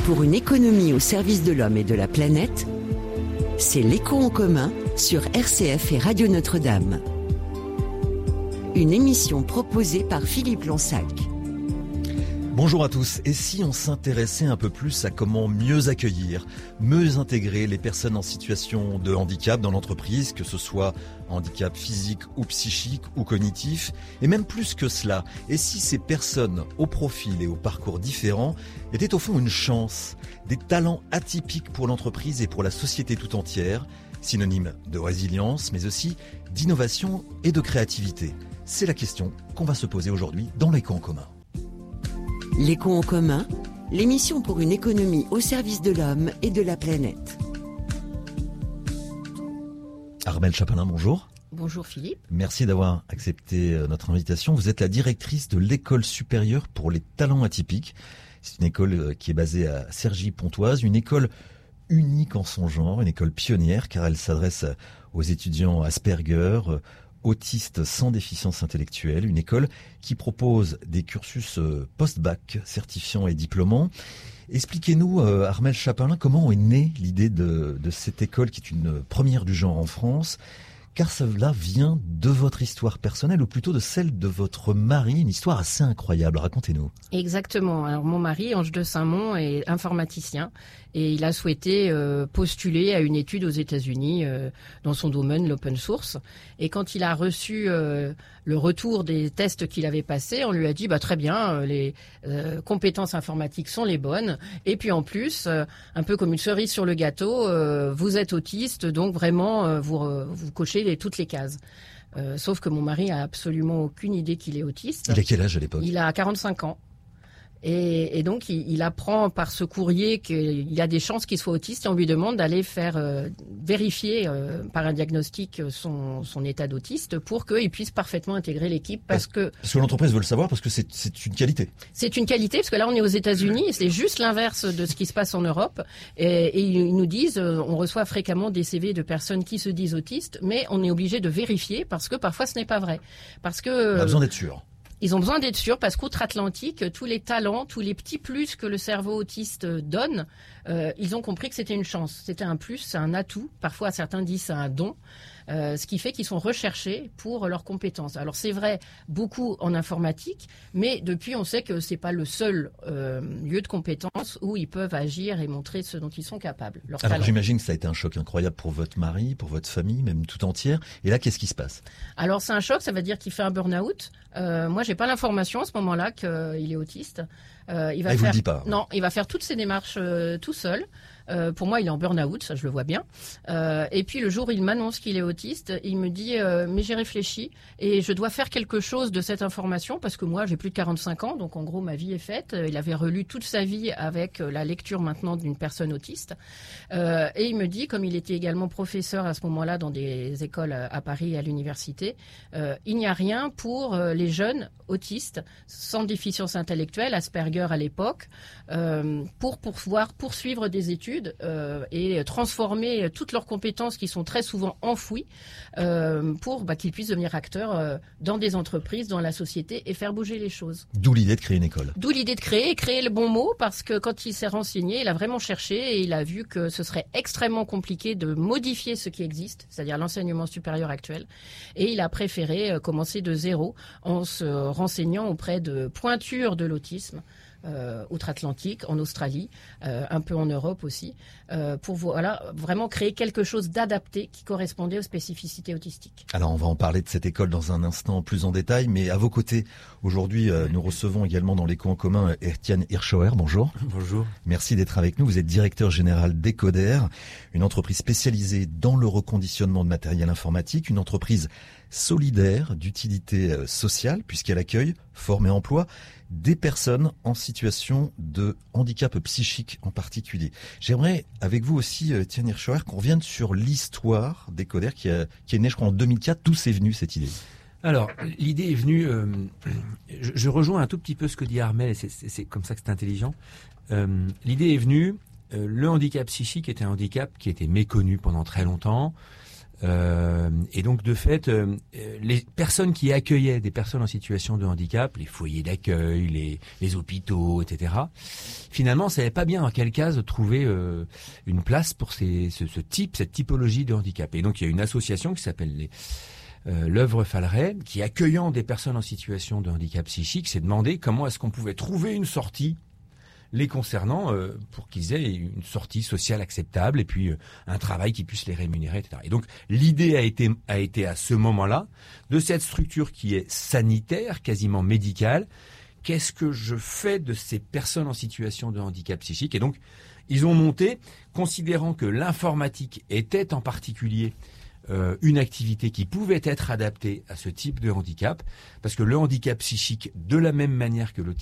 Pour une économie au service de l'homme et de la planète, c'est l'Éco en commun sur RCF et Radio Notre-Dame. Une émission proposée par Philippe Lonsac. Bonjour à tous. Et si on s'intéressait un peu plus à comment mieux accueillir, mieux intégrer les personnes en situation de handicap dans l'entreprise, que ce soit handicap physique ou psychique ou cognitif, et même plus que cela, et si ces personnes au profil et au parcours différents étaient au fond une chance, des talents atypiques pour l'entreprise et pour la société tout entière, synonyme de résilience, mais aussi d'innovation et de créativité. C'est la question qu'on va se poser aujourd'hui dans l'Éco en commun. L'Éco en commun, l'émission pour une économie au service de l'homme et de la planète. Armelle Chapelain, bonjour. Bonjour Philippe. Merci d'avoir accepté notre invitation. Vous êtes la directrice de l'École supérieure pour les talents atypiques. C'est une école qui est basée à Cergy-Pontoise, une école unique en son genre, une école pionnière car elle s'adresse aux étudiants Asperger, autistes sans déficience intellectuelle, une école qui propose des cursus post-bac certifiants et diplômants. Expliquez-nous, Armelle Chapelain, comment est née l'idée de cette école qui est une première du genre en France, car cela vient de votre histoire personnelle ou plutôt de celle de votre mari, une histoire assez incroyable. Racontez-nous. Exactement. Alors mon mari, Ange de Saint-Mont, est informaticien et il a souhaité postuler à une étude aux États-Unis dans son domaine, l'open source. Et quand il a reçu le retour des tests qu'il avait passés, on lui a dit très bien, les compétences informatiques sont les bonnes. Et puis en plus, un peu comme une cerise sur le gâteau, vous êtes autiste, donc vraiment vous cochez toutes les cases. Sauf que mon mari a absolument aucune idée qu'il est autiste. Il a quel âge à l'époque ? Il a 45 ans. Et donc, il apprend par ce courrier qu'il y a des chances qu'il soit autiste et on lui demande d'aller faire vérifier par un diagnostic son état d'autiste pour qu'il puisse parfaitement intégrer l'équipe. Parce que l'entreprise veut le savoir, parce que c'est une qualité. C'est une qualité, parce que là, on est aux États-Unis et c'est juste l'inverse de ce qui se passe en Europe. Et ils nous disent, on reçoit fréquemment des CV de personnes qui se disent autistes, mais on est obligé de vérifier parce que parfois ce n'est pas vrai. Parce que on a besoin d'être sûr. Ils ont besoin d'être sûrs parce qu'outre-Atlantique, tous les talents, tous les petits plus que le cerveau autiste donne, ils ont compris que c'était une chance. C'était un plus, c'est un atout. Parfois, certains disent c'est un don. Ce qui fait qu'ils sont recherchés pour leurs compétences. Alors c'est vrai, beaucoup en informatique, mais depuis on sait que c'est pas le seul lieu de compétence où ils peuvent agir et montrer ce dont ils sont capables. Alors j'imagine que ça a été un choc incroyable pour votre mari, pour votre famille, même tout entière. Et là, qu'est-ce qui se passe ? Alors c'est un choc, ça veut dire qu'il fait un burn-out. Moi, j'ai pas l'information à ce moment-là qu'il est autiste. Il vous le dit pas. Non, il va faire toutes ses démarches tout seul. Pour moi, il est en burn-out, ça je le vois bien. Et puis le jour où il m'annonce qu'il est autiste, il me dit mais j'ai réfléchi et je dois faire quelque chose de cette information parce que moi j'ai plus de 45 ans, donc en gros ma vie est faite. Il avait relu toute sa vie avec la lecture maintenant d'une personne autiste. Et il me dit, comme il était également professeur à ce moment-là dans des écoles à Paris et à l'université, il n'y a rien pour les jeunes autistes sans déficience intellectuelle, Asperger à l'époque, pour pouvoir poursuivre des études et transformer toutes leurs compétences qui sont très souvent enfouies pour qu'ils puissent devenir acteurs dans des entreprises, dans la société et faire bouger les choses. D'où l'idée de créer une école. D'où l'idée de créer le bon mot parce que quand il s'est renseigné, il a vraiment cherché et il a vu que ce serait extrêmement compliqué de modifier ce qui existe, c'est-à-dire l'enseignement supérieur actuel. Et il a préféré commencer de zéro en se renseignant auprès de pointures de l'autisme. Outre-Atlantique, en Australie, un peu en Europe aussi, pour vraiment créer quelque chose d'adapté qui correspondait aux spécificités autistiques. Alors on va en parler de cette école dans un instant plus en détail, mais à vos côtés, aujourd'hui, nous recevons également dans l'Éco en commun Étienne Hirschauer. Bonjour. Bonjour. Merci d'être avec nous. Vous êtes directeur général d'Ecoder, une entreprise spécialisée dans le reconditionnement de matériel informatique, une entreprise solidaire d'utilité sociale puisqu'elle accueille, forme et emploie des personnes en situation de handicap psychique en particulier. J'aimerais avec vous aussi, Étienne Hirschauer, qu'on revienne sur l'histoire d'Ecoder qui est née, je crois, en 2004. D'où c'est venu cette idée ? Alors, l'idée est venue, je rejoins un tout petit peu ce que dit Armelle, et c'est comme ça que c'est intelligent. L'idée est venue, le handicap psychique était un handicap qui était méconnu pendant très longtemps. Et donc de fait, les personnes qui accueillaient des personnes en situation de handicap, les foyers d'accueil, les hôpitaux, etc., finalement, ne savaient pas bien dans quelle case trouver une place pour cette typologie de handicap. Et donc il y a une association qui s'appelle l'œuvre Falleret, qui, accueillant des personnes en situation de handicap psychique, s'est demandé comment est-ce qu'on pouvait trouver une sortie les concernant pour qu'ils aient une sortie sociale acceptable et puis un travail qui puisse les rémunérer, etc. Et donc l'idée a été à ce moment-là de cette structure qui est sanitaire, quasiment médicale. Qu'est-ce que je fais de ces personnes en situation de handicap psychique? Et donc ils ont monté, considérant que l'informatique était en particulier une activité qui pouvait être adaptée à ce type de handicap, parce que le handicap psychique, de la même manière que